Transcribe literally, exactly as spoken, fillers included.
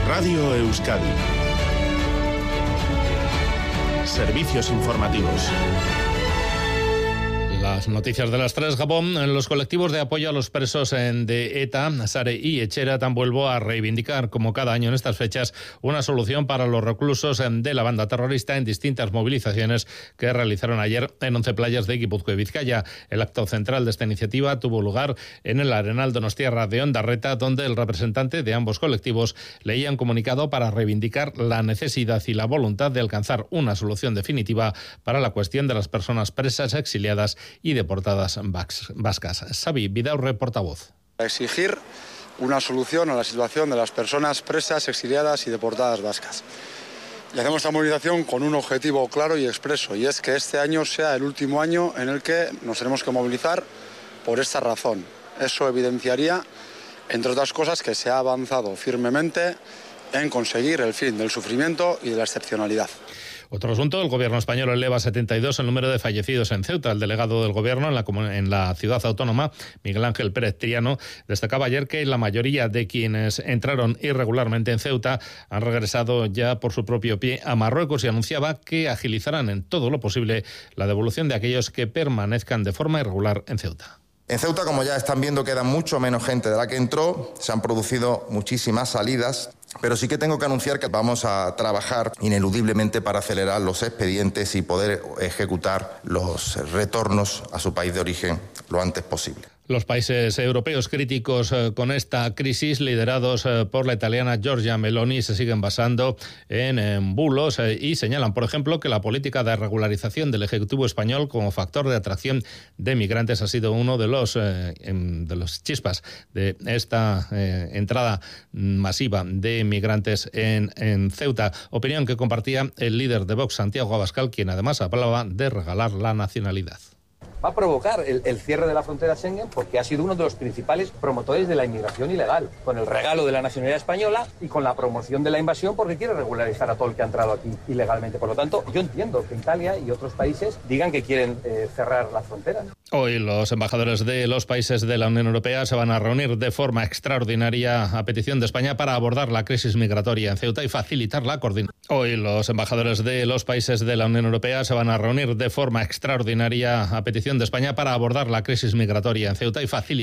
Radio Euskadi. Servicios informativos. Las noticias de las tres. Gabón, los colectivos de apoyo a los presos de ETA, Sare y Etxerat, han vuelto a reivindicar, como cada año en estas fechas, una solución para los reclusos de la banda terrorista en distintas movilizaciones que realizaron ayer en once playas de Guipúzcoa y Vizcaya. El acto central de esta iniciativa tuvo lugar en el Arenal Donostiarra de Ondarreta, donde el representante de ambos colectivos leía un comunicado para reivindicar la necesidad y la voluntad de alcanzar una solución definitiva para la cuestión de las personas presas, exiliadas y deportadas vascas. Xavi Vidaurre, portavoz. Exigir una solución a la situación de las personas presas, exiliadas y deportadas vascas. Y hacemos esta movilización con un objetivo claro y expreso, y es que este año sea el último año en el que nos tenemos que movilizar por esta razón. Eso evidenciaría, entre otras cosas, que se ha avanzado firmemente en conseguir el fin del sufrimiento y de la excepcionalidad. Otro asunto, el gobierno español eleva a setenta y dos el número de fallecidos en Ceuta. El delegado del gobierno en la, en la ciudad autónoma, Miguel Ángel Pérez Triano, destacaba ayer que la mayoría de quienes entraron irregularmente en Ceuta han regresado ya por su propio pie a Marruecos y anunciaba que agilizarán en todo lo posible la devolución de aquellos que permanezcan de forma irregular en Ceuta. En Ceuta, como ya están viendo, queda mucho menos gente de la que entró, se han producido muchísimas salidas, pero sí que tengo que anunciar que vamos a trabajar ineludiblemente para acelerar los expedientes y poder ejecutar los retornos a su país de origen lo antes posible. Los países europeos críticos eh, con esta crisis, liderados eh, por la italiana Giorgia Meloni, se siguen basando en, en bulos eh, y señalan, por ejemplo, que la política de regularización del Ejecutivo español como factor de atracción de migrantes ha sido uno de los, eh, de los chispas de esta eh, entrada masiva de migrantes en, en Ceuta. Opinión que compartía el líder de Vox, Santiago Abascal, quien además hablaba de regalar la nacionalidad. Va a provocar el, el cierre de la frontera Schengen porque ha sido uno de los principales promotores de la inmigración ilegal, con el regalo de la nacionalidad española y con la promoción de la invasión porque quiere regularizar a todo el que ha entrado aquí ilegalmente. Por lo tanto, yo entiendo que Italia y otros países digan que quieren eh, cerrar la frontera. Hoy los embajadores de los países de la Unión Europea se van a reunir de forma extraordinaria a petición de España para abordar la crisis migratoria en Ceuta y facilitar la coordinación. Hoy los embajadores de los países de la Unión Europea se van a reunir de forma extraordinaria a petición de España para abordar la crisis migratoria en Ceuta y facilitar